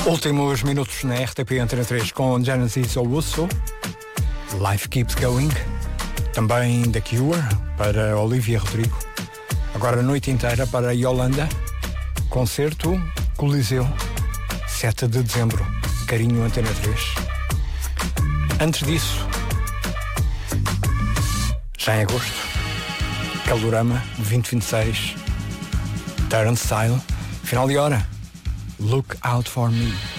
Últimos minutos na RTP Antena 3 com Genesis Owusu. Life Keeps Going. Também The Cure para Olivia Rodrigo. Agora a noite inteira para Yolanda. Concerto Coliseu, 7 de dezembro. Carinho Antena 3. Antes disso, já em agosto, Calorama 2026. Turnstile. Final de hora. Look Out For Me.